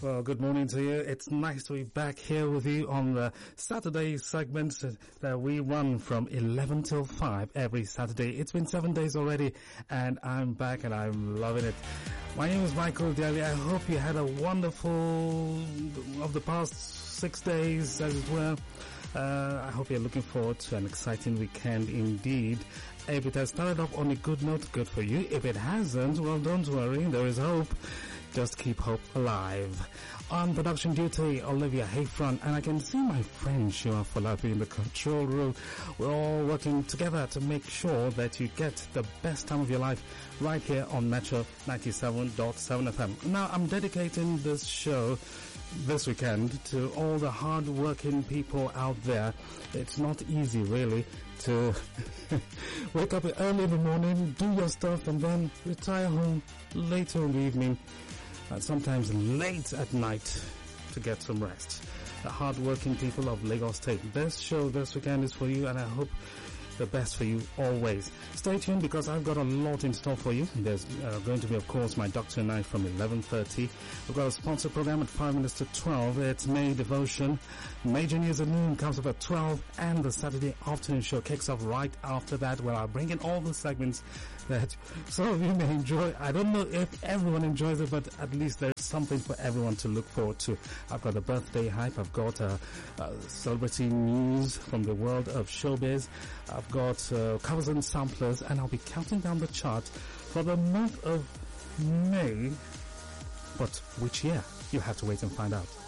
Well, good morning to you. It's nice to be back here with you on the Saturday segment that we run from 11 till 5 every Saturday. It's been 7 days already, and I'm back and I'm loving it. My name is Michael Daly. I hope you had a wonderful of the past 6 days, as it were. I hope you're looking forward to an exciting weekend indeed. If it has started off on a good note, good for you. If it hasn't, well, don't worry, there is hope. Just keep hope alive. On production duty, Olivia Hayfront, and I can see my friend Shua Falapi in the control room. We're all working together to make sure that you get the best time of your life right here on Metro 97.7 FM. Now, I'm dedicating this show this weekend to all the hard-working people out there. It's not easy, really, to wake up early in the morning, do your stuff, and then retire home later in the evening, and sometimes late at night to get some rest. The hard-working people of Lagos State. This show this weekend is for you, and I hope the best for you always. Stay tuned because I've got a lot in store for you. There's going to be, of course, my Doctor and I from 11:30. We've got a sponsor program at 5 minutes to 12. It's May Devotion. Major News at Noon comes up at 12, and the Saturday afternoon show kicks off right after that, where I'll bring in all the segments that some of you may enjoy. I don't know if everyone enjoys it, but at least there's something for everyone to look forward to. I've got the birthday hype. I've got celebrity news from the world of showbiz. I've got covers and samplers, and I'll be counting down the chart for the month of May. But which year? You have to wait and find out.